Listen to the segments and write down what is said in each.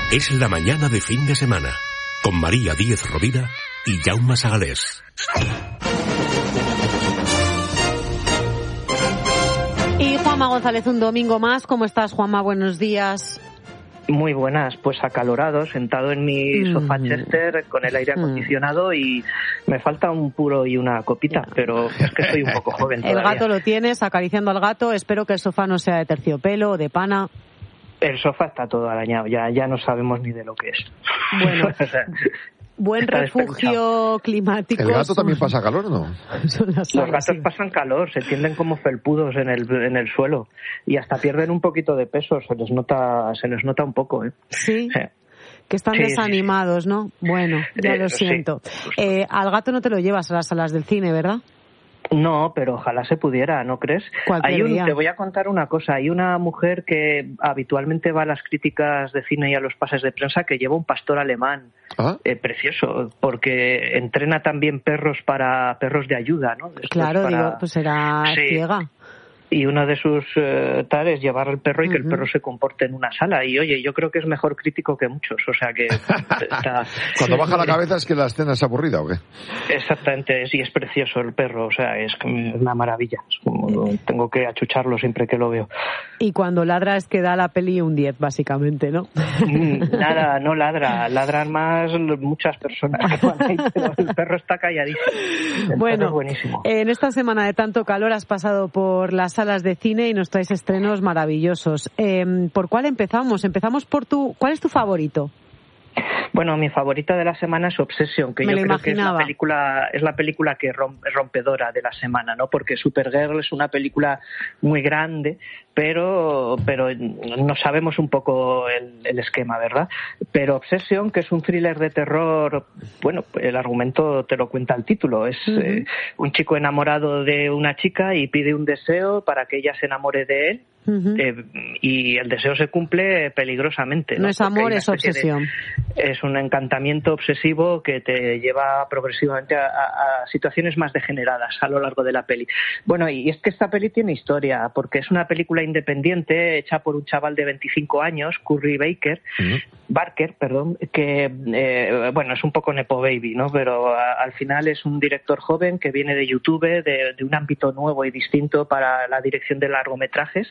Es la mañana de fin de semana, con María Díez Rovira y Jaume Sagalés. Y Juanma González, un domingo más. ¿Cómo estás, Juanma? Buenos días. Muy buenas, pues acalorado, sentado en mi sofá Chester con el aire acondicionado y me falta un puro y una copita, pero es que soy un poco joven todavía. El gato lo tienes, acariciando al gato. Espero que el sofá no sea de terciopelo o de pana. El sofá está todo arañado, ya no sabemos ni de lo que es. Bueno, o sea, buen refugio climático. ¿El gato también pasa calor o no? Los gatos pasan calor, se tienden como felpudos en el suelo y hasta pierden un poquito de peso, se les nota un poco, ¿eh? Sí. Que están desanimados, ¿no? Bueno, ya lo siento. Al gato no te lo llevas a las salas del cine, ¿verdad? No, pero ojalá se pudiera, ¿no crees? Te voy a contar una cosa. Hay una mujer que habitualmente va a las críticas de cine y a los pases de prensa que lleva un pastor alemán precioso, porque entrena también perros de ayuda, ¿no? Claro, pues será ciega. Y uno de sus tal es llevar al perro y que el perro se comporte en una sala. Y oye, yo creo que es mejor crítico que muchos. O sea que está... Cuando baja la cabeza es que la escena es aburrida, ¿o qué? Exactamente, sí, es precioso el perro. O sea, es una maravilla. Tengo que achucharlo siempre que lo veo. Y cuando ladra es que da la peli un 10, básicamente, ¿no? Nada, no ladra. Ladran más muchas personas que van ahí, pero el perro está calladísimo. Bueno, es buenísimo. En esta semana de tanto calor has pasado por las salas de cine y nos traes estrenos maravillosos. ¿Por cuál empezamos? Empezamos por ¿cuál es tu favorito? Bueno, mi favorita de la semana es Obsession, que yo creo que es la película que rompedora de la semana, ¿no? Porque Supergirl es una película muy grande, pero no sabemos un poco el esquema, ¿verdad? Pero Obsession, que es un thriller de terror, bueno, el argumento te lo cuenta el título. Es un chico enamorado de una chica y pide un deseo para que ella se enamore de él. Y el deseo se cumple peligrosamente, ¿no? No es amor, es obsesión. Es un encantamiento obsesivo que te lleva progresivamente a situaciones más degeneradas a lo largo de la peli. Bueno, y es que esta peli tiene historia, porque es una película independiente hecha por un chaval de 25 años, Curry Barker, que bueno, es un poco nepo baby, ¿no? Pero al final es un director joven que viene de YouTube, de un ámbito nuevo y distinto para la dirección de largometrajes.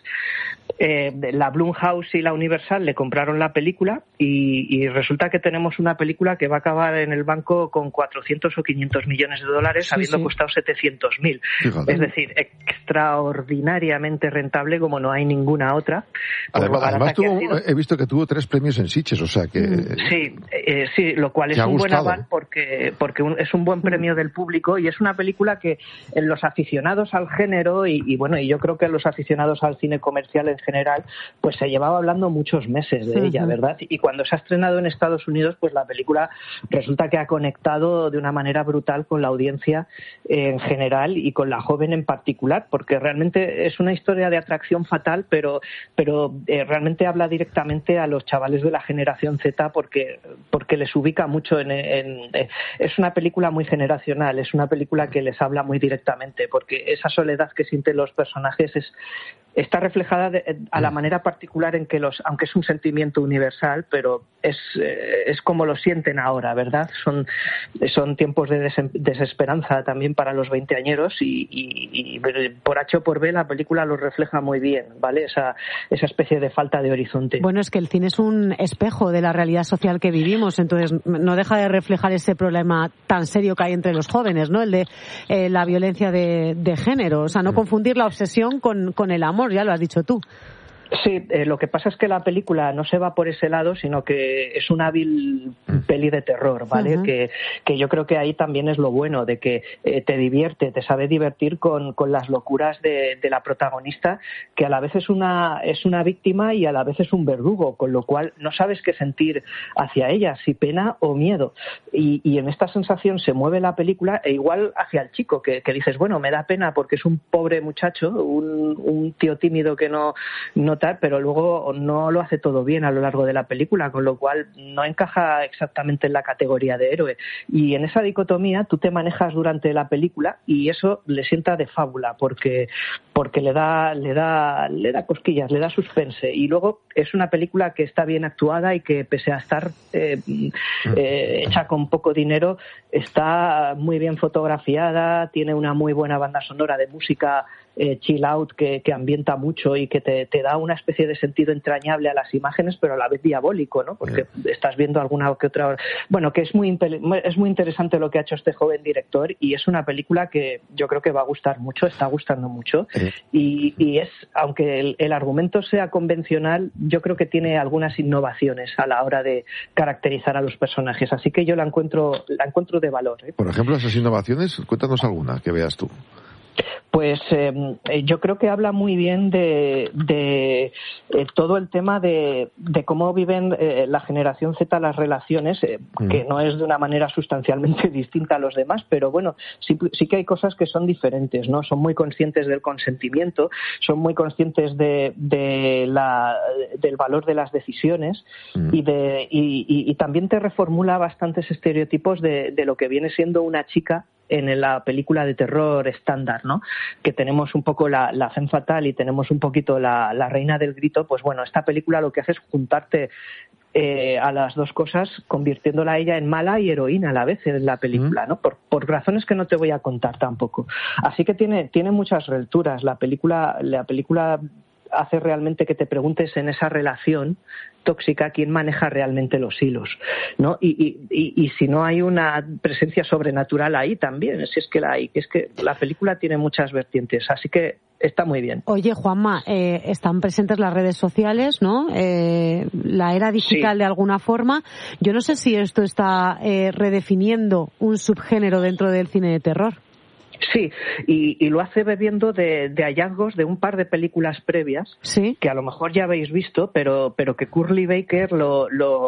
La Blumhouse y la Universal le compraron la película y resulta que tenemos una película que va a acabar en el banco con 400 o 500 millones de dólares, habiendo costado 700.000. Es decir, extraordinariamente rentable como no hay ninguna otra. Además he visto que tuvo 3 premios en Sitges, o sea que... Sí, lo cual es un buen aval porque es un buen premio del público y es una película que en los aficionados al género y bueno, y yo creo que los aficionados al cine comercial en general, pues se llevaba hablando muchos meses de ella, ¿verdad? Y cuando se ha estrenado en Estados Unidos, pues la película resulta que ha conectado de una manera brutal con la audiencia en general y con la joven en particular, porque realmente es una historia de atracción fatal, pero realmente habla directamente a los chavales de la generación Z porque les ubica mucho es una película muy generacional, es una película que les habla muy directamente, porque esa soledad que sienten los personajes está reflejada a la manera particular en que aunque es un sentimiento universal, pero es como lo sienten ahora, ¿verdad? Son tiempos de desesperanza también para los veinteañeros y por H o por B la película lo refleja muy bien, ¿vale? Esa especie de falta de horizonte. Bueno, es que el cine es un espejo de la realidad social que vivimos, entonces no deja de reflejar ese problema tan serio que hay entre los jóvenes, ¿no? El de la violencia de género, o sea, no confundir la obsesión con el amor, ya lo has dicho tú. Sí, lo que pasa es que la película no se va por ese lado, sino que es una hábil peli de terror, ¿vale? Que yo creo que ahí también es lo bueno, de que te divierte, te sabe divertir con las locuras de la protagonista, que a la vez es una víctima y a la vez es un verdugo, con lo cual no sabes qué sentir hacia ella, si pena o miedo. Y en esta sensación se mueve la película, e igual hacia el chico, que dices, bueno, me da pena porque es un pobre muchacho, un tío tímido que no notar, pero luego no lo hace todo bien a lo largo de la película, con lo cual no encaja exactamente en la categoría de héroe. Y en esa dicotomía tú te manejas durante la película y eso le sienta de fábula, porque le da cosquillas, le da suspense. Y luego es una película que está bien actuada y que, pese a estar hecha con poco dinero, está muy bien fotografiada, tiene una muy buena banda sonora de música chill out que ambienta mucho y que te da una especie de sentido entrañable a las imágenes, pero a la vez diabólico, ¿no? Porque estás viendo alguna que otra... Bueno, que es muy interesante lo que ha hecho este joven director, y es una película que yo creo que va a gustar mucho, está gustando mucho, y es, aunque el argumento sea convencional, yo creo que tiene algunas innovaciones a la hora de caracterizar a los personajes, así que yo la encuentro de valor. Por ejemplo, esas innovaciones, cuéntanos alguna que veas tú. Pues yo creo que habla muy bien de todo el tema de cómo viven la generación Z las relaciones, que no es de una manera sustancialmente distinta a los demás, pero bueno, sí que hay cosas que son diferentes, ¿no? Son muy conscientes del consentimiento, son muy conscientes del valor de las decisiones y también te reformula bastantes estereotipos de lo que viene siendo una chica en la película de terror estándar, ¿no? Que tenemos un poco la femme fatale y tenemos un poquito la reina del grito. Pues bueno, esta película lo que hace es juntarte a las dos cosas, convirtiéndola a ella en mala y heroína a la vez en la película, ¿no? Por razones que no te voy a contar tampoco. Así que tiene muchas lecturas. La película hace realmente que te preguntes en esa relación tóxica quién maneja realmente los hilos, ¿no? Y si no hay una presencia sobrenatural ahí también, si es que la hay, es que la película tiene muchas vertientes, así que está muy bien. Oye, Juanma, están presentes las redes sociales, ¿no? La era digital, sí, de alguna forma. Yo no sé si esto está redefiniendo un subgénero dentro del cine de terror. Sí, y lo hace bebiendo de hallazgos de un par de películas previas, ¿sí?, que a lo mejor ya habéis visto, pero que Curly Barker lo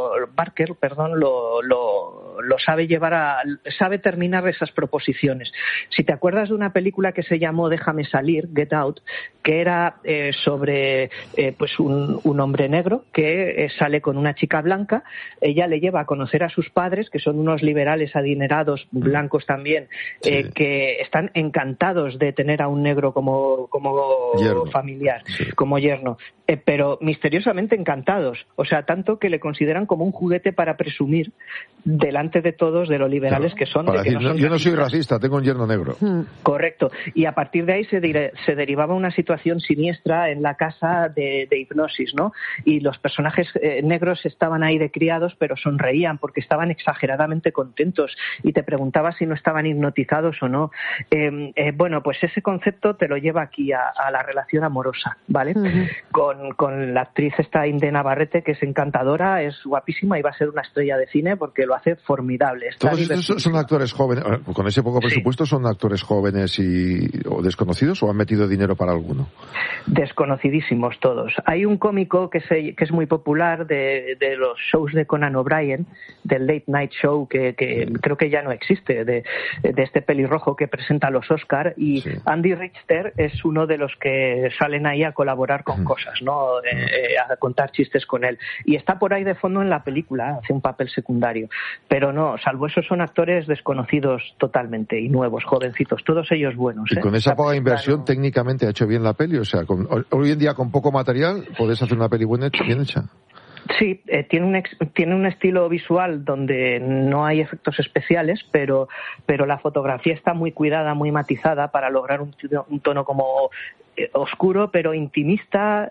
sabe sabe terminar esas proposiciones. Si te acuerdas de una película que se llamó Déjame salir, Get Out, que era sobre pues un hombre negro que sale con una chica blanca, ella le lleva a conocer a sus padres, que son unos liberales adinerados, blancos también, sí, que están encantados de tener a un negro como yerno, familiar, sí, como yerno, pero misteriosamente encantados, o sea, tanto que le consideran como un juguete para presumir delante de todos de lo liberales, claro, que son. Para decir, yo no soy racista, tengo un yerno negro. Correcto, y a partir de ahí se derivaba una situación siniestra en la casa de hipnosis, ¿no? Y los personajes negros estaban ahí de criados, pero sonreían porque estaban exageradamente contentos y te preguntabas si no estaban hipnotizados o no. Bueno, pues ese concepto te lo lleva aquí a la relación amorosa, ¿vale? Con la actriz esta Inde Navarrete, que es encantadora, es guapísima y va a ser una estrella de cine porque lo hace formidable. ¿Todos estos son actores jóvenes? Con ese poco presupuesto, sí, ¿son actores jóvenes o desconocidos o han metido dinero para alguno? Desconocidísimos todos. Hay un cómico que es muy popular de los shows de Conan O'Brien, del Late Night Show, que creo que ya no existe, de este pelirrojo que presenta los Oscar, y sí, Andy Richter es uno de los que salen ahí a colaborar con cosas, ¿no? A contar chistes con él. Y está por ahí de fondo en la película, hace un papel secundario. Pero no, salvo eso, son actores desconocidos totalmente y nuevos, jovencitos, todos ellos buenos. Y con esa poca inversión, técnicamente ha hecho bien la peli, o sea, hoy en día con poco material podés hacer una peli bien hecha. Sí, tiene un estilo visual donde no hay efectos especiales, pero la fotografía está muy cuidada, muy matizada para lograr un tono como oscuro pero intimista,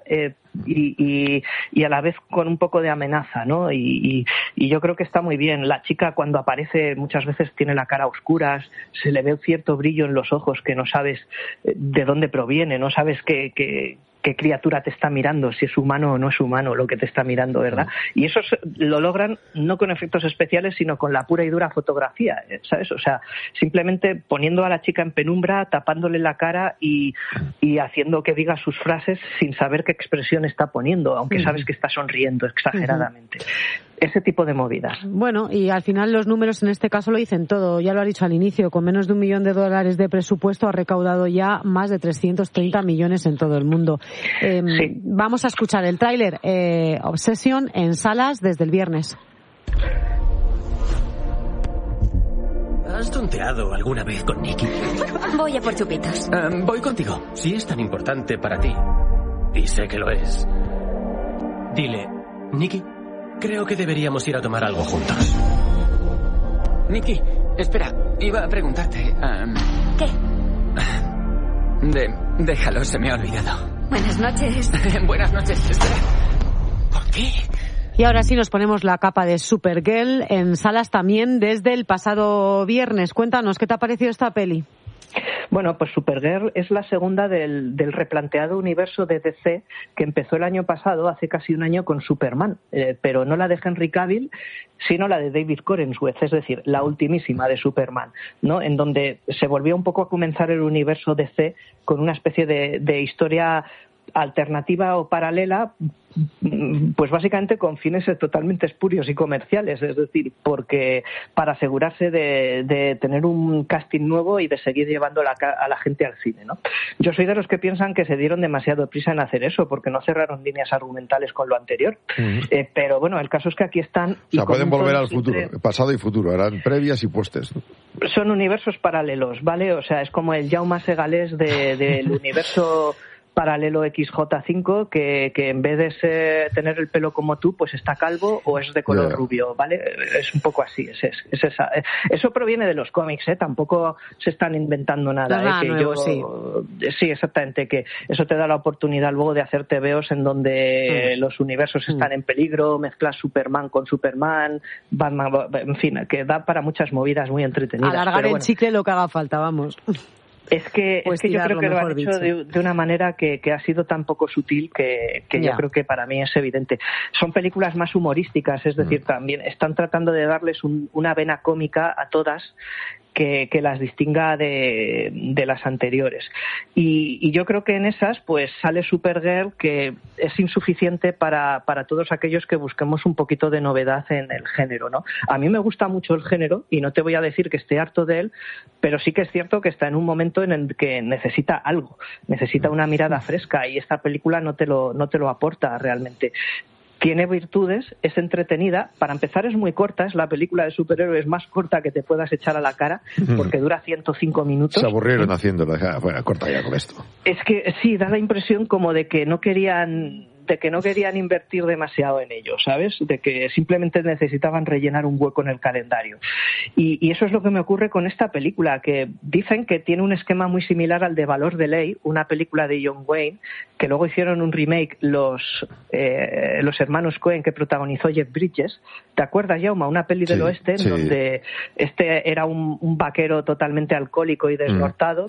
y a la vez con un poco de amenaza, ¿no? Y yo creo que está muy bien. La chica, cuando aparece, muchas veces tiene la cara a oscuras, se le ve un cierto brillo en los ojos que no sabes de dónde proviene, no sabes qué criatura te está mirando, si es humano o no es humano lo que te está mirando, ¿verdad? Y eso lo logran no con efectos especiales, sino con la pura y dura fotografía, ¿sabes? O sea, simplemente poniendo a la chica en penumbra, tapándole la cara y haciendo que diga sus frases sin saber qué expresión está poniendo, aunque sabes que está sonriendo exageradamente. Ese tipo de movidas. Bueno, y al final los números en este caso lo dicen todo. Ya lo ha dicho al inicio, con menos de $1 millón de presupuesto ha recaudado ya más de 330 millones en todo el mundo. Sí. Vamos a escuchar el tráiler Obsession en salas desde el viernes. ¿Has tonteado alguna vez con Nicky? Voy a por chupitos. Voy contigo. Si es tan importante para ti, y sé que lo es, dile, Nicky, creo que deberíamos ir a tomar algo juntos. Nicky, espera, iba a preguntarte... ¿Qué? Déjalo, se me ha olvidado. Buenas noches. Buenas noches, espera. ¿Por qué? Y ahora sí nos ponemos la capa de Supergirl en salas también desde el pasado viernes. Cuéntanos, ¿qué te ha parecido esta peli? Bueno, pues Supergirl es la segunda del replanteado universo de DC que empezó el año pasado, hace casi un año, con Superman, pero no la de Henry Cavill, sino la de David Corenswet, es decir, la ultimísima de Superman, ¿no? En donde se volvió un poco a comenzar el universo DC con una especie de historia alternativa o paralela, pues básicamente con fines totalmente espurios y comerciales, es decir, porque para asegurarse de tener un casting nuevo y de seguir llevando a la gente al cine, ¿no? Yo soy de los que piensan que se dieron demasiado prisa en hacer eso, porque no cerraron líneas argumentales con lo anterior. Pero bueno, el caso es que aquí están... O sea, pueden volver al futuro, pasado y futuro, harán previas y postes. Son universos paralelos, ¿vale? O sea, es como el Jaume Segalés del universo paralelo XJ5, que en vez de tener el pelo como tú, pues está calvo o es de color rubio, ¿vale? Es un poco así, es esa. Eso proviene de los cómics, tampoco se están inventando nada. Sí, exactamente, que eso te da la oportunidad luego de hacer tebeos en donde los universos están en peligro, mezclas Superman con Superman, Batman, en fin, que da para muchas movidas muy entretenidas. Alargar el chicle lo que haga falta, vamos. Es que yo creo que lo han hecho de una manera que ha sido tan poco sutil que yo creo que para mí es evidente. Son películas más humorísticas, es decir, también están tratando de darles una vena cómica a todas que las distinga de las anteriores. Y yo creo que en esas pues sale Supergirl, que es insuficiente para todos aquellos que busquemos un poquito de novedad en el género, ¿no? A mí me gusta mucho el género y no te voy a decir que esté harto de él, pero sí que es cierto que está en un momento en el que necesita algo, necesita una mirada fresca, y esta película no te lo aporta realmente. Tiene virtudes, es entretenida. Para empezar, es muy corta, es la película de superhéroes más corta que te puedas echar a la cara, porque dura 105 minutos. Se aburrieron haciéndola. Bueno, corta ya con esto. Es que sí, da la impresión como de que no querían invertir demasiado en ello, ¿sabes? De que simplemente necesitaban rellenar un hueco en el calendario. Y eso es lo que me ocurre con esta película, que dicen que tiene un esquema muy similar al de Valor de Ley, una película de John Wayne, que luego hicieron un remake los hermanos Coen, que protagonizó Jeff Bridges. ¿Te acuerdas, Jaume? Una peli del oeste en donde este era un vaquero totalmente alcohólico y desnortado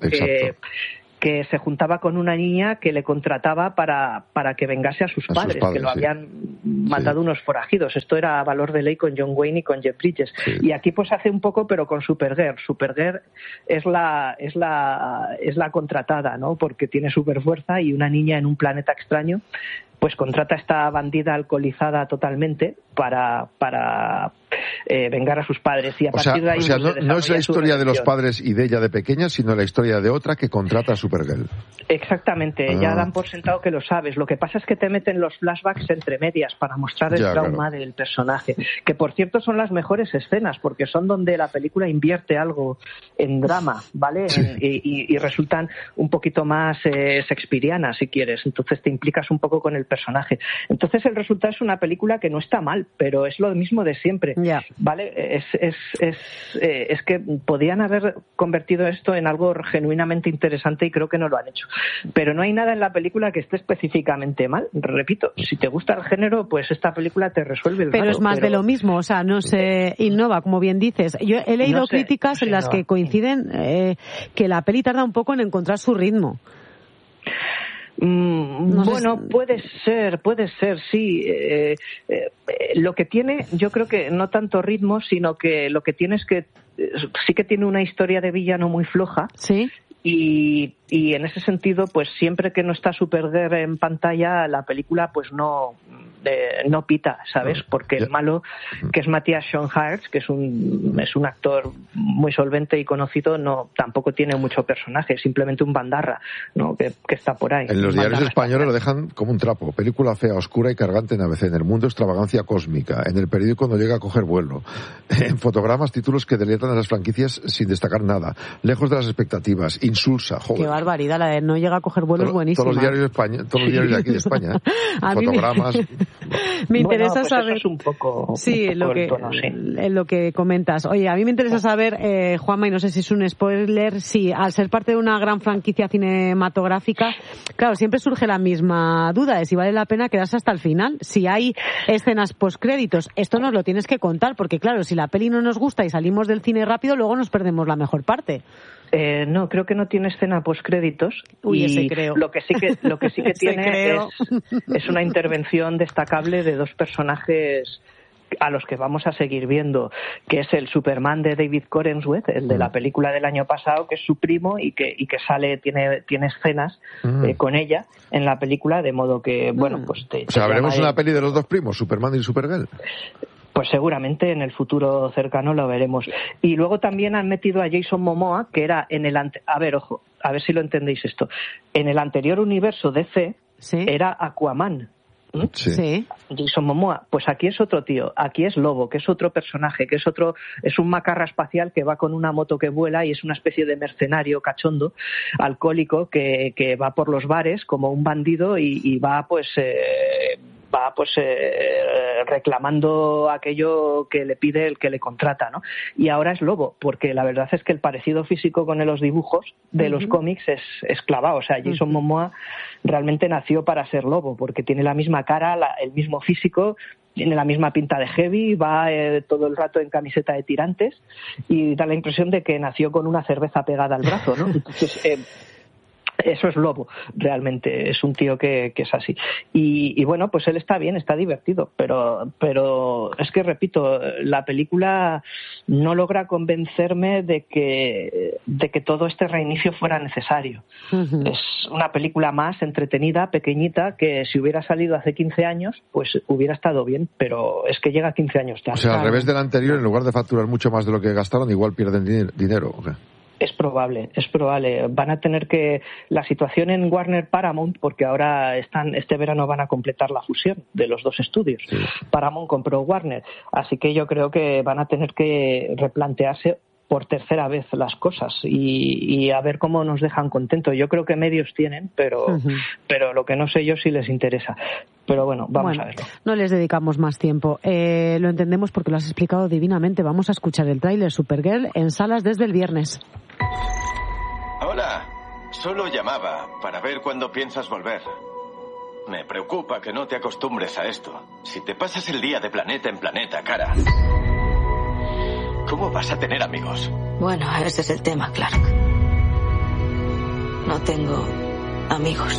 que se juntaba con una niña que le contrataba para que vengase a sus padres, que lo habían matado unos forajidos. Esto era Valor de Ley con John Wayne y con Jeff Bridges. Y aquí pues hace un poco, pero con Supergirl. Supergirl es la contratada, ¿no? Porque tiene superfuerza y una niña en un planeta extraño pues contrata a esta bandida alcoholizada totalmente para vengar a sus padres, y a partir de ahí no es la historia de los padres y de ella de pequeña, sino la historia de otra que contrata a Supergirl. Exactamente, ya dan por sentado que lo sabes. Lo que pasa es que te meten los flashbacks entre medias para mostrar el trauma del personaje, que por cierto son las mejores escenas, porque son donde la película invierte algo en drama, ¿vale? Y resultan un poquito más shakespearianas, si quieres. Entonces te implicas un poco con el personaje. Entonces el resultado es una película que no está mal, pero es lo mismo de siempre, ¿vale? Es que podían haber convertido esto en algo genuinamente interesante y creo que no lo han hecho. Pero no hay nada en la película que esté específicamente mal. Repito, si te gusta el género, pues esta película te resuelve el Pero es más de lo mismo, o sea, no se innova, como bien dices. Yo he leído críticas en las que coinciden que la peli tarda un poco en encontrar su ritmo. Bueno, puede ser, sí. Lo que tiene, yo creo que no tanto ritmo, sino que lo que tiene es que sí que tiene una historia de villano muy floja. Sí. Y en ese sentido, pues siempre que no está Supergirl en pantalla, la película pues no no pita, ¿sabes? Porque el malo, que es Matthias Schoenaerts, que es un actor muy solvente y conocido, tampoco tiene mucho personaje, es simplemente un bandarra, ¿no? que está por ahí. En los diarios españoles lo dejan como un trapo. Película fea, oscura y cargante en ABC. En El Mundo, extravagancia cósmica. En el periódico no llega a coger vuelo. En Fotogramas, títulos que deletan a las franquicias sin destacar nada. Lejos de las expectativas. Insulsa. Joder. Qué barbaridad, la de no llega a coger vuelo es buenísima. Todos los diarios de aquí de España. Fotogramas. Me interesa pues saber. Eso es un poco. Sí, un poco lo que comentas. Oye, a mí me interesa saber, Juanma, y no sé si es un spoiler, si al ser parte de una gran franquicia cinematográfica, claro, siempre surge la misma duda de si vale la pena quedarse hasta el final, si hay escenas postcréditos. Esto nos lo tienes que contar, porque claro, si la peli no nos gusta y salimos del cine rápido, luego nos perdemos la mejor parte. No, creo que no tiene escena postcréditos. Uy, y ese creo. Lo que sí que tiene es una intervención destacable de dos personajes a los que vamos a seguir viendo, que es el Superman de David Corenswet, el de la película del año pasado, que es su primo y que sale, tiene escenas con ella en la película, de modo que, bueno, pues... O sea, ¿veremos una peli de los dos primos, Superman y Supergirl? Pues seguramente en el futuro cercano lo veremos. Y luego también han metido a Jason Momoa, que era en el... A ver, ojo, a ver si lo entendéis esto. En el anterior universo DC era Aquaman. Sí. Jason Momoa, pues aquí es otro tío, aquí es Lobo, que es otro personaje, es un macarra espacial que va con una moto que vuela y es una especie de mercenario cachondo, alcohólico, que va por los bares como un bandido y va reclamando aquello que le pide el que le contrata, ¿no? Y ahora es Lobo, porque la verdad es que el parecido físico con los dibujos de los cómics es clavado. O sea, Jason Momoa realmente nació para ser Lobo, porque tiene la misma cara, el mismo físico, tiene la misma pinta de heavy, va todo el rato en camiseta de tirantes y da la impresión de que nació con una cerveza pegada al brazo, ¿no? Entonces, eso es Lobo, realmente, es un tío que es así. Y bueno, pues él está bien, está divertido, pero es que, repito, la película no logra convencerme de que todo este reinicio fuera necesario. Es una película más entretenida, pequeñita, que si hubiera salido hace 15 años, pues hubiera estado bien, pero es que llega 15 años tarde. O sea, al revés del anterior, en lugar de facturar mucho más de lo que gastaron, igual pierden dinero. ¿Okay? Es probable. Van a tener que... La situación en Warner Paramount, porque ahora este verano van a completar la fusión de los dos estudios. Sí. Paramount compró Warner, así que yo creo que van a tener que replantearse por tercera vez las cosas y a ver cómo nos dejan contentos. Yo creo que medios tienen, pero lo que no sé yo si les interesa. Pero bueno, vamos a verlo. No les dedicamos más tiempo. Lo entendemos porque lo has explicado divinamente. Vamos a escuchar el tráiler Supergirl en salas desde el viernes. Hola, solo llamaba para ver cuándo piensas volver. Me preocupa que no te acostumbres a esto. Si te pasas el día de planeta en planeta, cara, ¿cómo vas a tener amigos? Bueno, ese es el tema, Clark. No tengo amigos.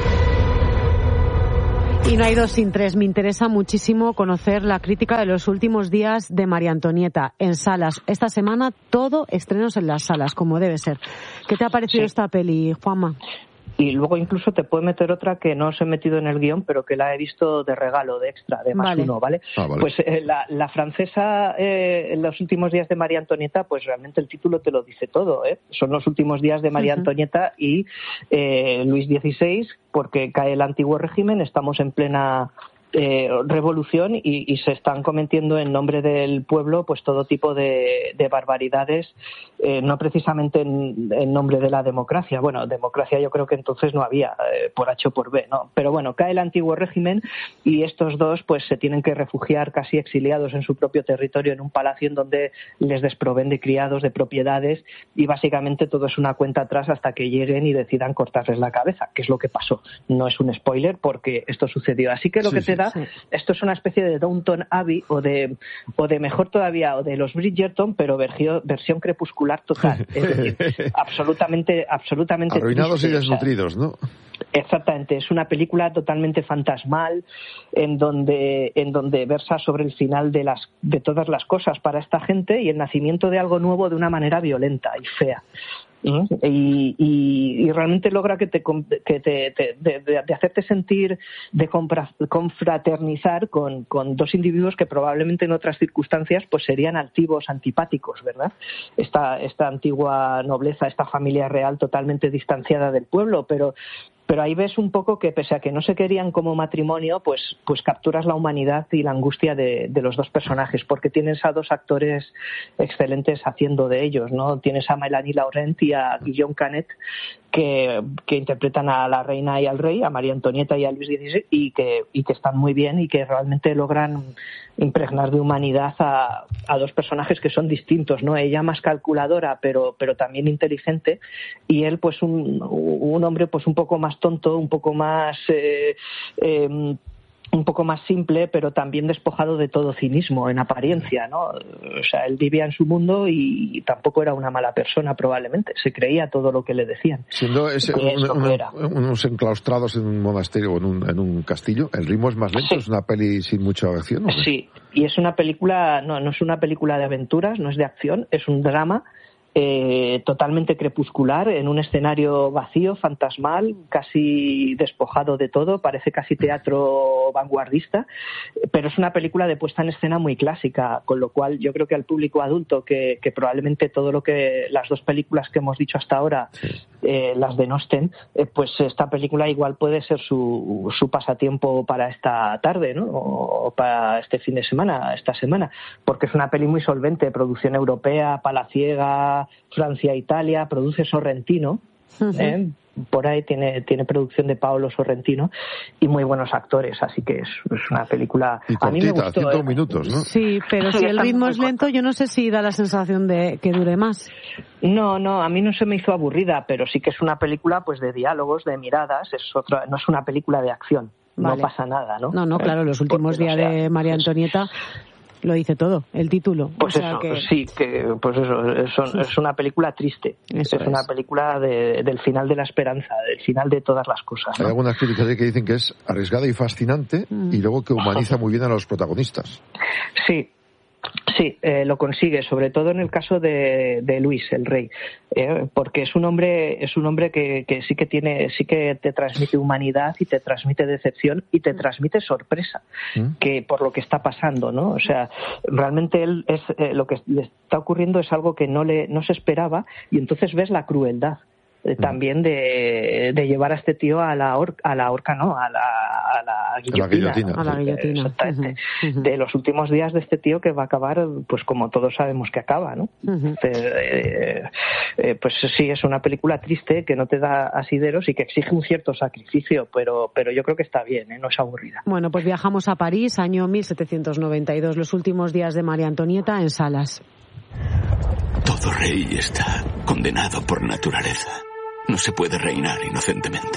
Y no hay dos sin tres. Me interesa muchísimo conocer la crítica de los últimos días de María Antonieta en salas. Esta semana todo estrenos en las salas, como debe ser. ¿Qué te ha parecido esta peli, Juanma? Y luego incluso te puedo meter otra que no os he metido en el guión, pero que la he visto de regalo, de extra, de más uno, ¿vale? Vale. Pues la francesa, en los últimos días de María Antonieta, pues realmente el título te lo dice todo, ¿eh? Son los últimos días de María Antonieta y Luis XVI, porque cae el antiguo régimen, estamos en plena revolución y se están cometiendo en nombre del pueblo pues todo tipo de barbaridades, no precisamente en nombre de la democracia. Bueno, democracia yo creo que entonces no había, por H o por B, ¿no? Pero bueno, cae el antiguo régimen y estos dos pues se tienen que refugiar casi exiliados en su propio territorio en un palacio en donde les desproveen de criados, de propiedades y básicamente todo es una cuenta atrás hasta que lleguen y decidan cortarles la cabeza, que es lo que pasó. No es un spoiler porque esto sucedió. Así que lo que te da, esto es una especie de Downton Abbey o de mejor todavía, o de los Bridgerton, pero versión crepuscular total. Es decir, absolutamente arruinados triste, y desnutridos, ¿no? Exactamente, es una película totalmente fantasmal en donde versa sobre el final de todas las cosas para esta gente y el nacimiento de algo nuevo de una manera violenta y fea. Y realmente logra de hacerte sentir, de confraternizar con dos individuos que probablemente en otras circunstancias pues serían altivos, antipáticos, ¿verdad? Esta antigua nobleza, esta familia real totalmente distanciada del pueblo, pero ahí ves un poco que pese a que no se querían como matrimonio, pues capturas la humanidad y la angustia de los dos personajes, porque tienes a dos actores excelentes haciendo de ellos, ¿no? Tienes a Mélanie Laurent y a Guillaume Canet que interpretan a la reina y al rey, a María Antonieta y a Luis XVI, y que están muy bien y que realmente logran impregnar de humanidad a dos personajes que son distintos, ¿no? Ella más calculadora, pero también inteligente, y él pues un hombre pues un poco más tonto, un poco más simple, pero también despojado de todo cinismo en apariencia, ¿no? O sea, él vivía en su mundo y tampoco era una mala persona probablemente, se creía todo lo que le decían. Siendo unos enclaustrados en un monasterio o en un castillo, el ritmo es más lento, sí. Es una peli sin mucha acción, ¿no? Sí, y es una película, no es una película de aventuras, no es de acción, es un drama totalmente crepuscular, en un escenario vacío, fantasmal, casi despojado de todo, parece casi teatro vanguardista, pero es una película de puesta en escena muy clásica, con lo cual yo creo que al público adulto que probablemente todo lo que las dos películas que hemos dicho hasta ahora las denosten, pues esta película igual puede ser su pasatiempo para esta tarde, ¿no? O para este fin de semana, esta semana, porque es una peli muy solvente, producción europea, palaciega, Francia, Italia, produce Sorrentino, por ahí tiene producción de Paolo Sorrentino y muy buenos actores, así que es una película. Y cortita, a mí me gustó, 100 minutos, ¿no? Sí, pero si el ritmo es lento, yo no sé si da la sensación de que dure más. No, a mí no se me hizo aburrida, pero sí que es una película pues de diálogos, de miradas, no es una película de acción. Vale. No pasa nada, ¿no? No, claro, los últimos días de María Antonieta lo dice todo, el título. Pues es una película triste. Es una película del final de la esperanza, del final de todas las cosas, ¿no? Hay algunas críticas que dicen que es arriesgada y fascinante y luego que humaniza muy bien a los protagonistas. Sí, lo consigue, sobre todo en el caso de Luis, el rey, porque es un hombre que sí que te transmite humanidad y te transmite decepción y te transmite sorpresa, que por lo que está pasando, ¿no? O sea, realmente él lo que le está ocurriendo es algo que no se esperaba y entonces ves la crueldad. También de llevar a este tío a la guillotina. A la guillotina. Exactamente. De los últimos días de este tío que va a acabar, pues como todos sabemos que acaba, ¿no? Pues sí, es una película triste que no te da asideros y que exige un cierto sacrificio, pero yo creo que está bien, no es aburrida. Bueno, pues viajamos a París, año 1792, los últimos días de María Antonieta en salas. Todo rey está condenado por naturaleza. No se puede reinar inocentemente.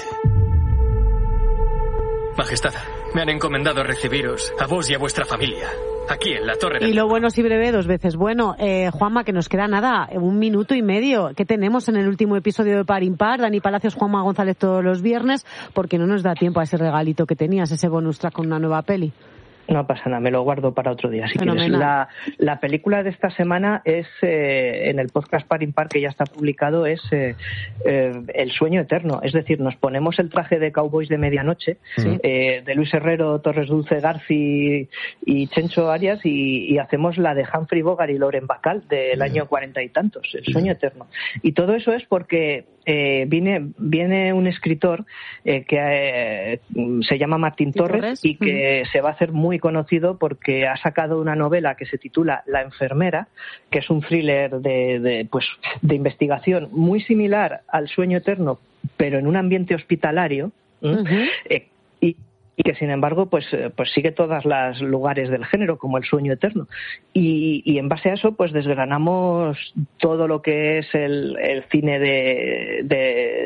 Majestad, me han encomendado recibiros a vos y a vuestra familia, aquí en la Torre. Y lo bueno si breve, dos veces bueno. Juanma, que nos queda nada, 1 minuto y medio. ¿Qué tenemos en el último episodio de Par Impar? Dani Palacios, Juanma González todos los viernes, porque no nos da tiempo a ese regalito que tenías, ese bonus track con una nueva peli. No pasa nada, me lo guardo para otro día. Si quieres. La película de esta semana es, en el podcast Par Impar que ya está publicado, es El sueño eterno. Es decir, nos ponemos el traje de cowboys de medianoche, de Luis Herrero, Torres Dulce Garci y Chencho Arias, y hacemos la de Humphrey Bogart y Lauren Bacall del año 40 y tantos, El sueño eterno. Y todo eso es porque viene un escritor que se llama Martín Torres y que se va a hacer muy conocido porque ha sacado una novela que se titula La enfermera, que es un thriller de investigación muy similar al Sueño eterno, pero en un ambiente hospitalario, y que sin embargo pues sigue todos los lugares del género como El sueño eterno, y en base a eso pues desgranamos todo lo que es el cine de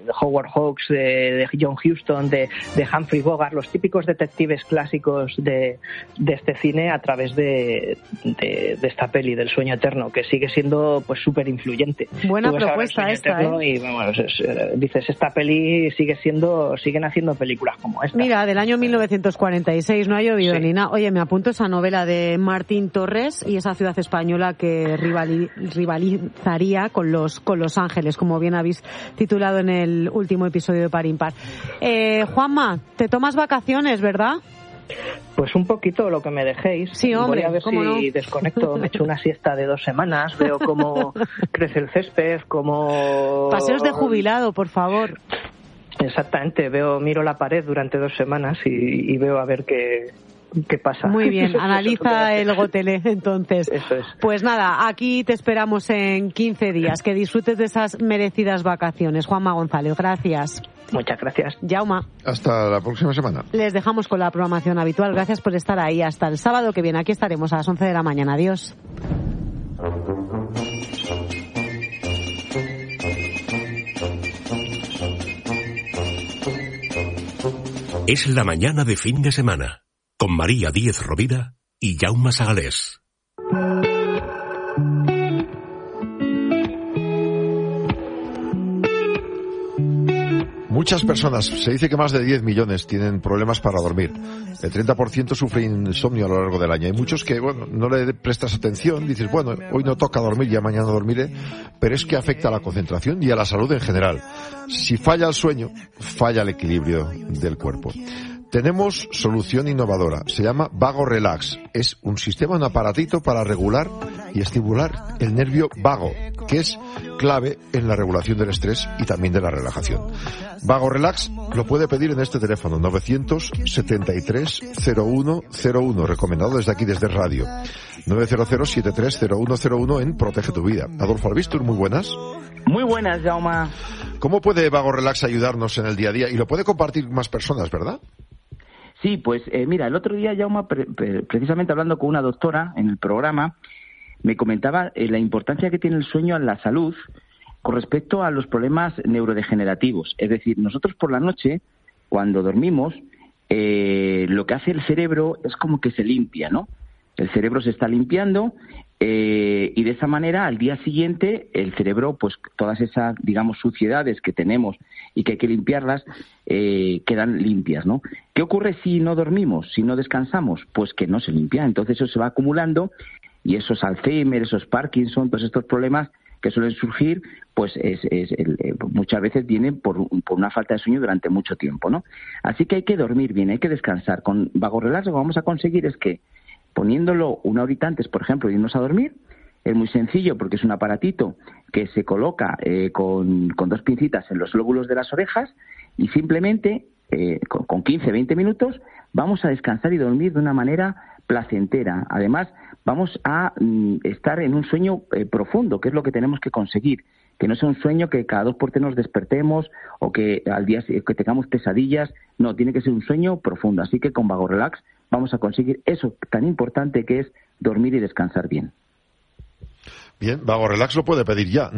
Howard Hawks, de John Huston, de Humphrey Bogart, los típicos detectives clásicos de este cine a través de esta peli del Sueño Eterno, que sigue siendo pues súper influyente. Buena propuesta esta, y vamos, dices, esta peli siguen haciendo películas como esta. Mira, del año 1946, no ha llovido ni nada. Oye, me apunto esa novela de Martín Torres y esa ciudad española que rivalizaría con Los Ángeles, como bien habéis titulado en el último episodio de Par Impar. Juanma, te tomas vacaciones, ¿verdad? Pues un poquito lo que me dejéis. Sí, hombre, voy a ver si desconecto, me echo una siesta de 2 semanas, veo cómo crece el césped, cómo... Paseos de jubilado, por favor. Exactamente, miro la pared durante 2 semanas y veo a ver qué pasa. Muy bien, analiza el Gotelé, entonces. Eso es. Pues nada, aquí te esperamos en 15 días. Que disfrutes de esas merecidas vacaciones. Juanma González, gracias. Muchas gracias. Yauma. Hasta la próxima semana. Les dejamos con la programación habitual. Gracias por estar ahí. Hasta el sábado que viene. Aquí estaremos a las 11 de la mañana. Adiós. Es la mañana de fin de semana, con María Díez Rovira y Jaume Sagalés. Muchas personas, se dice que más de 10 millones tienen problemas para dormir. El 30% sufre insomnio a lo largo del año. Hay muchos que, no le prestas atención, dices, hoy no toca dormir, ya mañana dormiré, pero es que afecta a la concentración y a la salud en general. Si falla el sueño, falla el equilibrio del cuerpo. Tenemos solución innovadora, se llama Vago Relax. Es un sistema, un aparatito para regular y estimular el nervio vago, que es clave en la regulación del estrés y también de la relajación. Vago Relax lo puede pedir en este teléfono, 973-0101, recomendado desde aquí, desde radio. 900-730101 en Protege tu Vida. Adolfo Albistur, muy buenas. Muy buenas, Jaume. ¿Cómo puede Vago Relax ayudarnos en el día a día? Y lo puede compartir más personas, ¿verdad? Sí, pues mira, el otro día, Jaume, precisamente hablando con una doctora en el programa, me comentaba la importancia que tiene el sueño en la salud con respecto a los problemas neurodegenerativos. Es decir, nosotros por la noche, cuando dormimos, lo que hace el cerebro es como que se limpia, ¿no? El cerebro se está limpiando y de esa manera al día siguiente el cerebro, pues todas esas, digamos, suciedades que tenemos y que hay que limpiarlas, quedan limpias, ¿no? ¿Qué ocurre si no dormimos, si no descansamos? Pues que no se limpia, entonces eso se va acumulando y esos Alzheimer, esos Parkinson, todos estos problemas que suelen surgir, pues muchas veces vienen por una falta de sueño durante mucho tiempo, ¿no? Así que hay que dormir bien, hay que descansar. Con Vago Relax lo que vamos a conseguir es que, poniéndolo una horita antes, por ejemplo, de irnos a dormir, es muy sencillo porque es un aparatito que se coloca con 2 pincitas en los lóbulos de las orejas y simplemente con 15-20 minutos vamos a descansar y dormir de una manera placentera. Además, vamos a estar en un sueño profundo, que es lo que tenemos que conseguir. Que no sea un sueño que cada 2x3 nos despertemos o que al día que tengamos pesadillas. No, tiene que ser un sueño profundo. Así que con Vago Relax vamos a conseguir eso tan importante que es dormir y descansar bien. Bien, Vago Relax lo puede pedir ya,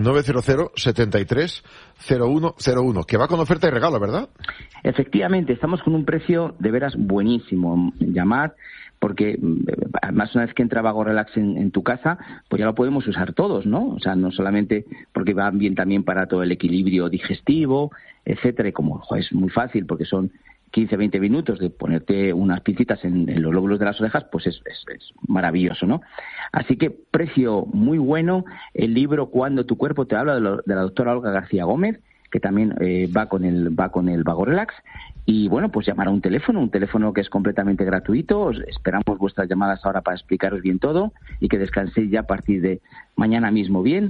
900-73-0101, que va con oferta y regalo, ¿verdad? Efectivamente, estamos con un precio de veras buenísimo. Llamad, porque además una vez que entra Vago Relax en tu casa, pues ya lo podemos usar todos, ¿no? O sea, no solamente porque va bien también para todo el equilibrio digestivo, etcétera, y como es muy fácil porque son 15-20 minutos de ponerte unas pincitas en los lóbulos de las orejas, pues es maravilloso, ¿no? Así que precio muy bueno. El libro Cuando tu cuerpo te habla, de la doctora Olga García Gómez, que también va con el Vago Relax. Y bueno, pues llamar a un teléfono que es completamente gratuito. Esperamos vuestras llamadas ahora para explicaros bien todo y que descanséis ya a partir de mañana mismo bien.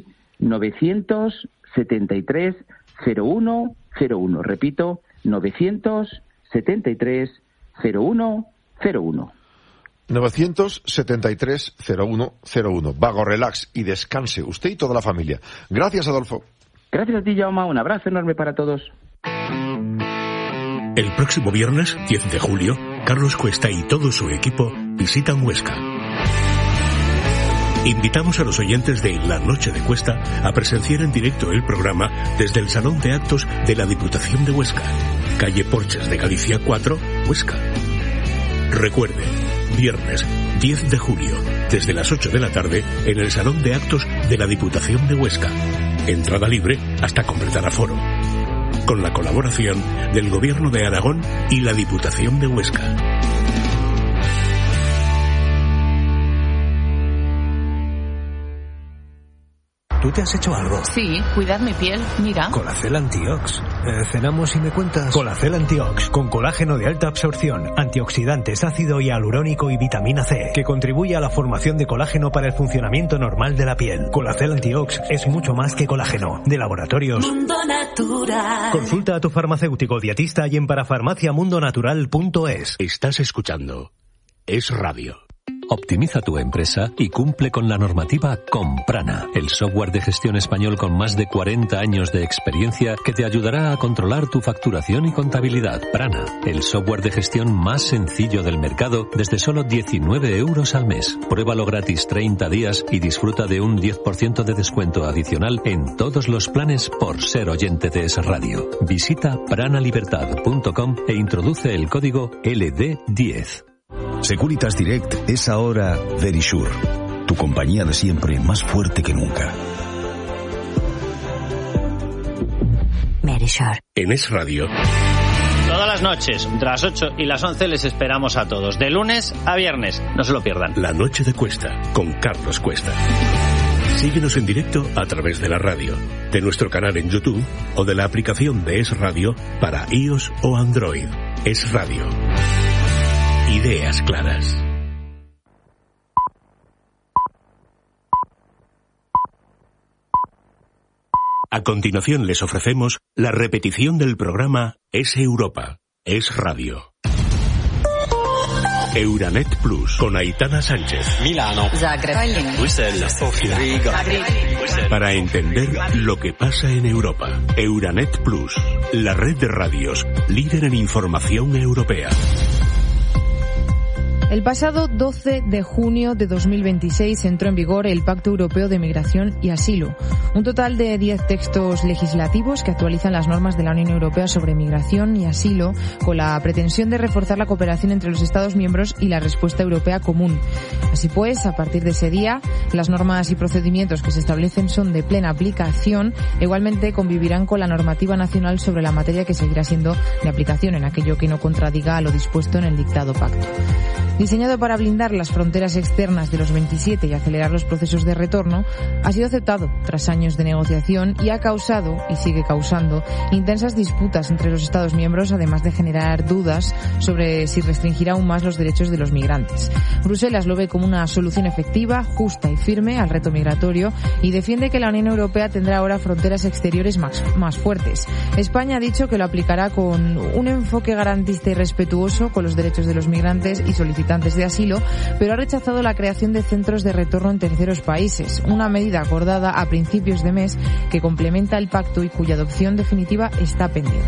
973-0101. Repito, 973-0101. 973-0101. Vago Relax y descanse usted y toda la familia. Gracias, Adolfo. Gracias a ti, Jaume. Un abrazo enorme para todos. El próximo viernes, 10 de julio, Carlos Cuesta y todo su equipo visitan Huesca. Invitamos a los oyentes de La Noche de Cuesta a presenciar en directo el programa desde el Salón de Actos de la Diputación de Huesca, calle Porches de Galicia 4, Huesca. Recuerde, viernes 10 de julio, desde las 8 de la tarde, en el Salón de Actos de la Diputación de Huesca. Entrada libre hasta completar aforo. Con la colaboración del Gobierno de Aragón y la Diputación de Huesca. ¿Tú te has hecho algo? Sí, cuidar mi piel, mira. Colacel Antiox. Cenamos y me cuentas. Colacel Antiox, con colágeno de alta absorción, antioxidantes, ácido hialurónico y vitamina C, que contribuye a la formación de colágeno para el funcionamiento normal de la piel. Colacel Antiox es mucho más que colágeno. De Laboratorios Mundo Natural. Consulta a tu farmacéutico dietista y en parafarmaciamundonatural.es. Estás escuchando Es Radio. Optimiza tu empresa y cumple con la normativa con Prana, el software de gestión español con más de 40 años de experiencia que te ayudará a controlar tu facturación y contabilidad. Prana, el software de gestión más sencillo del mercado desde solo 19 euros al mes. Pruébalo gratis 30 días y disfruta de un 10% de descuento adicional en todos los planes por ser oyente de Es Radio. Visita pranalibertad.com e introduce el código LD10. Securitas Direct es ahora Verisure, tu compañía de siempre más fuerte que nunca. Verisure. En Es Radio. Todas las noches, entre las 8 y las 11 les esperamos a todos, de lunes a viernes, no se lo pierdan. La Noche de Cuesta, con Carlos Cuesta. Síguenos en directo a través de la radio, de nuestro canal en YouTube o de la aplicación de Es Radio para iOS o Android. Es Radio. Ideas claras. A continuación les ofrecemos la repetición del programa Es Europa, Es Radio. Euranet Plus con Aitana Sánchez. Milano. Zagreb. Bruselas. Riga. Para entender lo que pasa en Europa. Euranet Plus, la red de radios líder en información europea. El pasado 12 de junio de 2026 entró en vigor el Pacto Europeo de Migración y Asilo, un total de 10 textos legislativos que actualizan las normas de la Unión Europea sobre migración y asilo con la pretensión de reforzar la cooperación entre los Estados miembros y la respuesta europea común. Así pues, a partir de ese día, las normas y procedimientos que se establecen son de plena aplicación e igualmente convivirán con la normativa nacional sobre la materia que seguirá siendo de aplicación en aquello que no contradiga a lo dispuesto en el dictado pacto. Diseñado para blindar las fronteras externas de los 27 y acelerar los procesos de retorno, ha sido aceptado tras años de negociación y ha causado, y sigue causando, intensas disputas entre los Estados miembros, además de generar dudas sobre si restringirá aún más los derechos de los migrantes. Bruselas lo ve como una solución efectiva, justa y firme al reto migratorio y defiende que la Unión Europea tendrá ahora fronteras exteriores más fuertes. España ha dicho que lo aplicará con un enfoque garantista y respetuoso con los derechos de los migrantes y solicitantes de asilo, pero ha rechazado la creación de centros de retorno en terceros países, una medida acordada a principios de mes que complementa el pacto y cuya adopción definitiva está pendiente.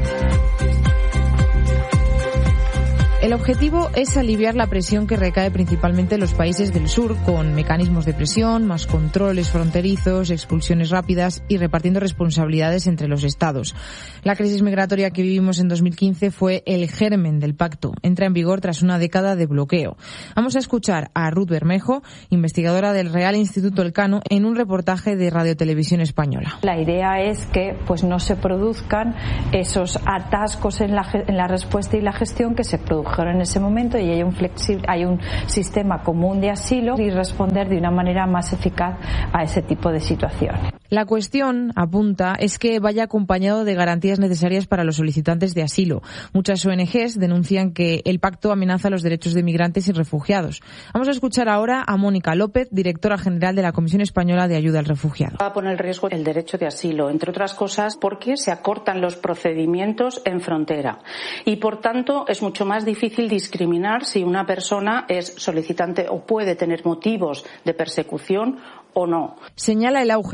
El objetivo es aliviar la presión que recae principalmente en los países del sur, con mecanismos de presión, más controles fronterizos, expulsiones rápidas y repartiendo responsabilidades entre los Estados. La crisis migratoria que vivimos en 2015 fue el germen del pacto. Entra en vigor tras una década de bloqueo. Vamos a escuchar a Ruth Bermejo, investigadora del Real Instituto Elcano, en un reportaje de Radio Televisión Española. La idea es que no se produzcan esos atascos en la respuesta y la gestión que se produjeron en ese momento y hay un sistema común de asilo y responder de una manera más eficaz a ese tipo de situaciones. La cuestión, apunta, es que vaya acompañado de garantías necesarias para los solicitantes de asilo. Muchas ONGs denuncian que el pacto amenaza los derechos de migrantes y refugiados. Vamos a escuchar ahora a Mónica López, directora general de la Comisión Española de Ayuda al Refugiado. Va a poner en riesgo el derecho de asilo, entre otras cosas porque se acortan los procedimientos en frontera y, por tanto, es mucho más difícil discriminar si una persona es solicitante o puede tener motivos de persecución o no. Señala el auge de la ultraderecha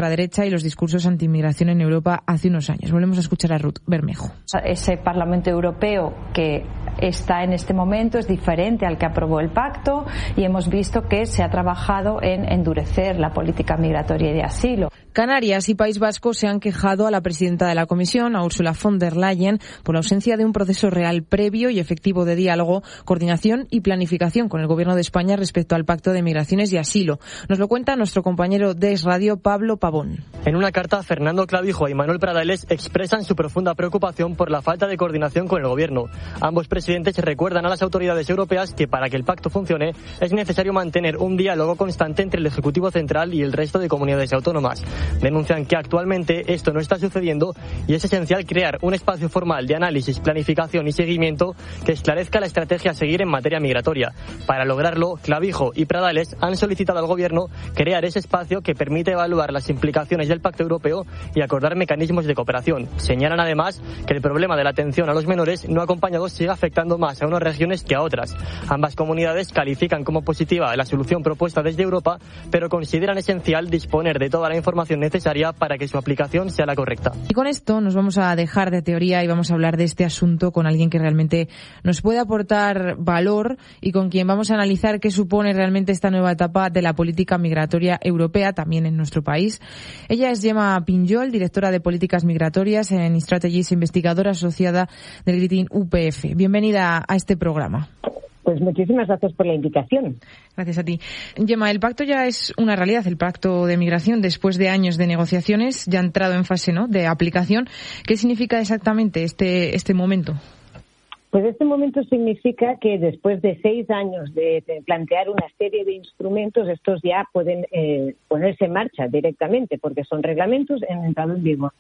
ultraderecha y los discursos anti-inmigración en Europa hace unos años. Volvemos a escuchar a Ruth Bermejo. Ese Parlamento Europeo que está en este momento es diferente al que aprobó el pacto y hemos visto que se ha trabajado en endurecer la política migratoria y de asilo. Canarias y País Vasco se han quejado a la presidenta de la Comisión, a Ursula von der Leyen, por la ausencia de un proceso real previo y efectivo de diálogo, coordinación y planificación con el Gobierno de España respecto al Pacto de Migraciones y Asilo. Nos lo cuenta nuestro compañero de Es Radio, Pablo Pavón. En una carta, Fernando Clavijo y Manuel Pradales expresan su profunda preocupación por la falta de coordinación con el Gobierno. Ambos presidentes recuerdan a las autoridades europeas que para que el pacto funcione es necesario mantener un diálogo constante entre el Ejecutivo Central y el resto de comunidades autónomas. Denuncian que actualmente esto no está sucediendo y es esencial crear un espacio formal de análisis, planificación y seguimiento que esclarezca la estrategia a seguir en materia migratoria. Para lograrlo, Clavijo y Pradales han solicitado al Gobierno crear ese espacio que permite evaluar las implicaciones del Pacto Europeo y acordar mecanismos de cooperación. Señalan además que el problema de la atención a los menores no acompañados sigue afectando más a unas regiones que a otras. Ambas comunidades califican como positiva la solución propuesta desde Europa, pero consideran esencial disponer de toda la información necesaria para que su aplicación sea la correcta. Y con esto nos vamos a dejar de teoría y vamos a hablar de este asunto con alguien que realmente nos puede aportar valor y con quien vamos a analizar qué supone realmente esta nueva etapa de la política migratoria europea, también en nuestro país. Ella es Gemma Pinjol, directora de Políticas Migratorias en Strategies, investigadora asociada del Gritin UPF. Bienvenida a este programa. Pues muchísimas gracias por la invitación. Gracias a ti. Gemma, el pacto ya es una realidad, el pacto de migración, después de años de negociaciones, ya ha entrado en fase, ¿no?, de aplicación. ¿Qué significa exactamente este momento? Pues este momento significa que después de 6 años de plantear una serie de instrumentos, estos ya pueden ponerse en marcha directamente, porque son reglamentos han entrado en vigor.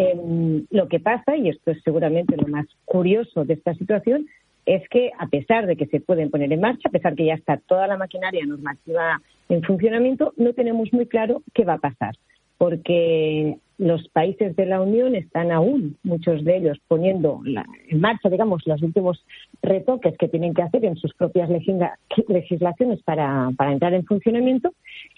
Lo que pasa, y esto es seguramente lo más curioso de esta situación, es que a pesar de que se pueden poner en marcha, a pesar que ya está toda la maquinaria normativa en funcionamiento, no tenemos muy claro qué va a pasar, porque los países de la Unión están aún, muchos de ellos, poniendo en marcha, digamos, los últimos retoques que tienen que hacer en sus propias legislaciones para entrar en funcionamiento.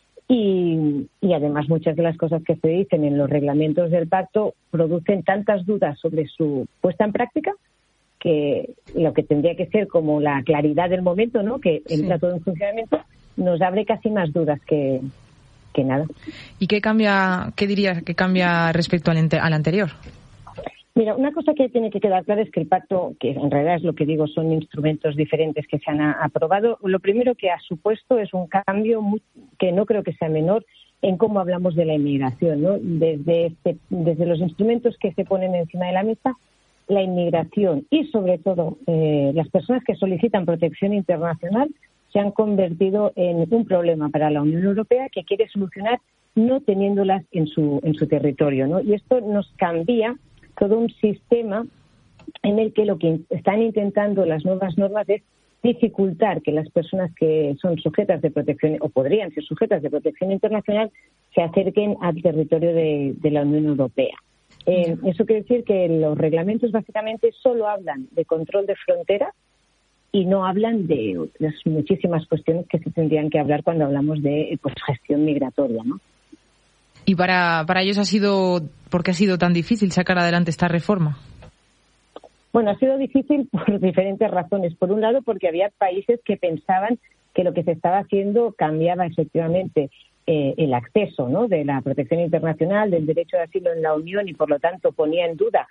Y además muchas de las cosas que se dicen en los reglamentos del pacto producen tantas dudas sobre su puesta en práctica que lo que tendría que ser como la claridad del momento, ¿no?, que entra todo en funcionamiento, nos abre casi más dudas que nada. ¿Y qué dirías que cambia respecto al anterior? Mira, una cosa que tiene que quedar clara es que el pacto, que en realidad es lo que digo, son instrumentos diferentes que se han aprobado. Lo primero que ha supuesto es un cambio que no creo que sea menor en cómo hablamos de la inmigración, ¿no? Desde los instrumentos que se ponen encima de la mesa, la inmigración y sobre todo las personas que solicitan protección internacional se han convertido en un problema para la Unión Europea que quiere solucionar no teniéndolas en su territorio, ¿no? Y esto nos cambia todo un sistema en el que lo que están intentando las nuevas normas es dificultar que las personas que son sujetas de protección o podrían ser sujetas de protección internacional se acerquen al territorio de la Unión Europea. Eso quiere decir que los reglamentos básicamente solo hablan de control de fronteras y no hablan de las muchísimas cuestiones que se tendrían que hablar cuando hablamos de gestión migratoria, ¿no? ¿Y para ellos por qué ha sido tan difícil sacar adelante esta reforma? Bueno, ha sido difícil por diferentes razones. Por un lado, porque había países que pensaban que lo que se estaba haciendo cambiaba efectivamente el acceso, ¿no?, de la protección internacional, del derecho de asilo en la Unión y, por lo tanto, ponía en duda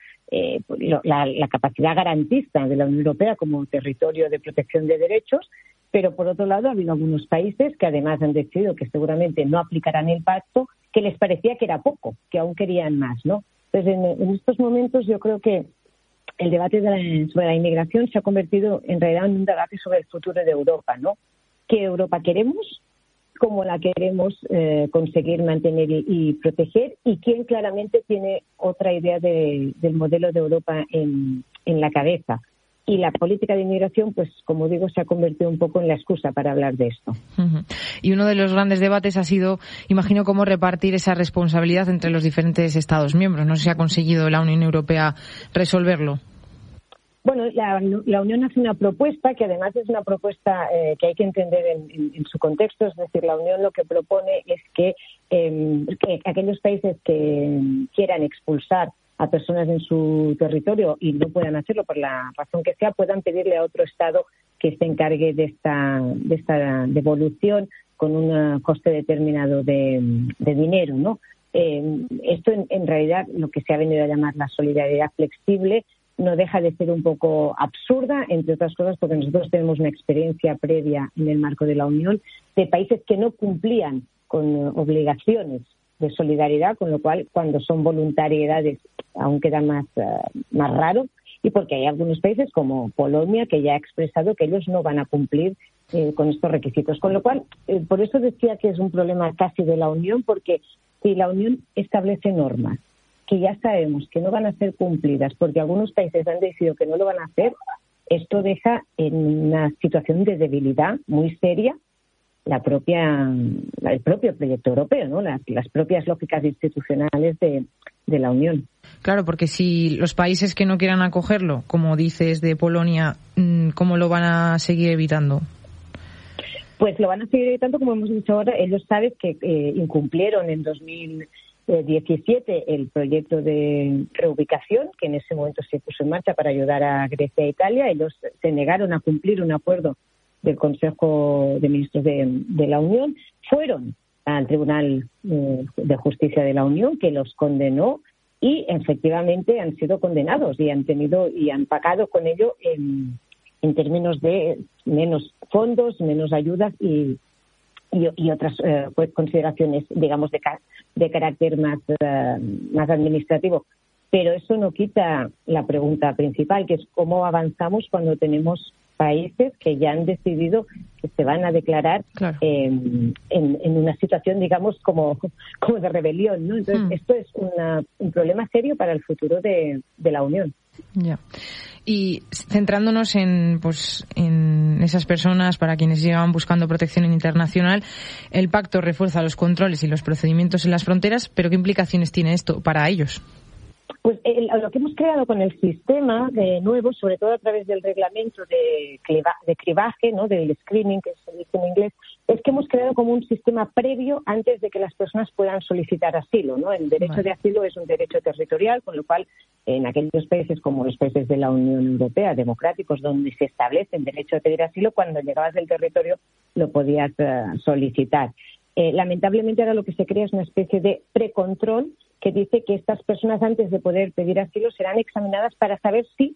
la capacidad garantista de la Unión Europea como territorio de protección de derechos. Pero, por otro lado, ha habido algunos países que además han decidido que seguramente no aplicarán el pacto, que les parecía que era poco, que aún querían más, ¿no? Entonces, en estos momentos yo creo que el debate sobre la inmigración se ha convertido en realidad en un debate sobre el futuro de Europa, ¿no? ¿Qué Europa queremos? ¿Cómo la queremos conseguir mantener y proteger? ¿Y quién claramente tiene otra idea del modelo de Europa en la cabeza? Y la política de inmigración, pues como digo, se ha convertido un poco en la excusa para hablar de esto. Uh-huh. Y uno de los grandes debates ha sido, imagino, cómo repartir esa responsabilidad entre los diferentes Estados miembros. No sé si ha conseguido la Unión Europea resolverlo. Bueno, la Unión hace una propuesta que además es una propuesta que hay que entender en su contexto. Es decir, la Unión lo que propone es que aquellos países que quieran expulsar a personas en su territorio y no puedan hacerlo por la razón que sea, puedan pedirle a otro Estado que se encargue de esta devolución con un coste determinado de dinero, ¿no? Esto en realidad lo que se ha venido a llamar la solidaridad flexible no deja de ser un poco absurda, entre otras cosas porque nosotros tenemos una experiencia previa en el marco de la Unión de países que no cumplían con obligaciones de solidaridad, con lo cual cuando son voluntariedades aún queda más raro, y porque hay algunos países como Polonia que ya ha expresado que ellos no van a cumplir con estos requisitos, con lo cual por eso decía que es un problema casi de la Unión, porque si la Unión establece normas que ya sabemos que no van a ser cumplidas porque algunos países han decidido que no lo van a hacer, esto deja en una situación de debilidad muy seria el propio proyecto europeo, ¿no? Las propias lógicas institucionales de la Unión. Claro, porque si los países que no quieran acogerlo, como dices de Polonia, ¿cómo lo van a seguir evitando? Pues lo van a seguir evitando, como hemos dicho ahora. Ellos saben que incumplieron en 2017 el proyecto de reubicación, que en ese momento se puso en marcha para ayudar a Grecia e Italia. Ellos se negaron a cumplir un acuerdo del Consejo de Ministros de la Unión, fueron al Tribunal de Justicia de la Unión, que los condenó, y efectivamente han sido condenados y han pagado con ello en términos de menos fondos, menos ayudas y otras consideraciones, digamos, de carácter más administrativo. Pero eso no quita la pregunta principal, que es cómo avanzamos cuando tenemos países que ya han decidido que se van a declarar en una situación, digamos, como de rebelión, ¿no? Entonces, esto es un problema serio para el futuro de la Unión. Ya. Y centrándonos en esas personas para quienes llevan buscando protección internacional, el pacto refuerza los controles y los procedimientos en las fronteras, pero ¿qué implicaciones tiene esto para ellos? Pues lo que hemos creado con el sistema de nuevo, sobre todo a través del reglamento de cribaje, ¿no?, del screening, que se dice en inglés, es que hemos creado como un sistema previo antes de que las personas puedan solicitar asilo, ¿no? El derecho de asilo es un derecho territorial, con lo cual en aquellos países como los países de la Unión Europea, democráticos, donde se establece el derecho a pedir asilo, cuando llegabas del territorio lo podías solicitar. Lamentablemente ahora lo que se crea es una especie de precontrol que dice que estas personas, antes de poder pedir asilo, serán examinadas para saber si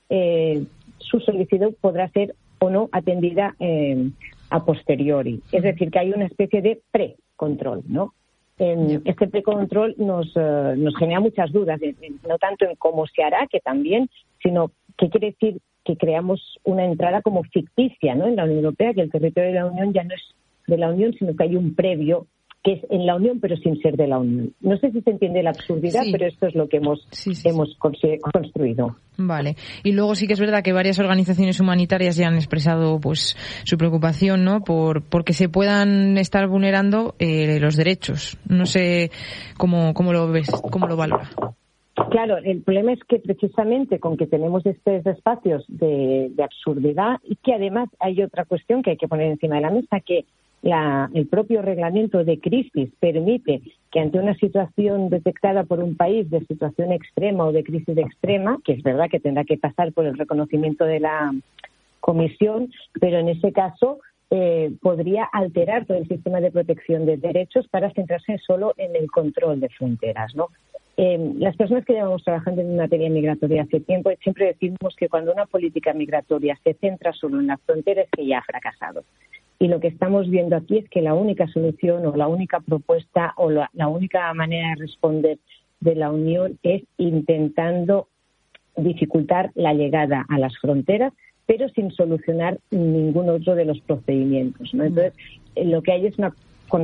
su solicitud podrá ser o no atendida a posteriori. Es decir, que hay una especie de precontrol, ¿no? Este precontrol nos genera muchas dudas, no tanto en cómo se hará, que también, sino qué quiere decir que creamos una entrada como ficticia, ¿no?, en la Unión Europea, que el territorio de la Unión ya no es de la Unión, sino que hay un previo que es en la Unión, pero sin ser de la Unión. No sé si se entiende la absurdidad, pero esto es lo que hemos construido. Vale. Y luego sí que es verdad que varias organizaciones humanitarias ya han expresado pues su preocupación, ¿no?, porque se puedan estar vulnerando los derechos. No sé cómo lo ves, cómo lo valora. Claro, el problema es que precisamente con que tenemos estos espacios de absurdidad, y que además hay otra cuestión que hay que poner encima de la mesa, que el propio reglamento de crisis permite que ante una situación detectada por un país de situación extrema o de crisis extrema, que es verdad que tendrá que pasar por el reconocimiento de la Comisión, pero en ese caso podría alterar todo el sistema de protección de derechos para centrarse solo en el control de fronteras, ¿no? Las personas que llevamos trabajando en materia migratoria hace tiempo siempre decimos que cuando una política migratoria se centra solo en la frontera es que ya ha fracasado. Y lo que estamos viendo aquí es que la única solución o la única propuesta o la única manera de responder de la Unión es intentando dificultar la llegada a las fronteras, pero sin solucionar ningún otro de los procedimientos, ¿no? Entonces, lo que hay es